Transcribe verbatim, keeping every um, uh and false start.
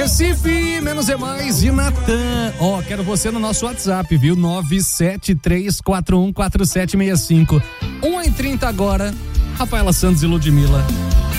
Recife, menos é mais e Natan. Ó, oh, quero você no nosso WhatsApp, viu? nove sete três quatro um quatro sete seis cinco. uma e trinta agora. Rafaela Santos e Ludmilla.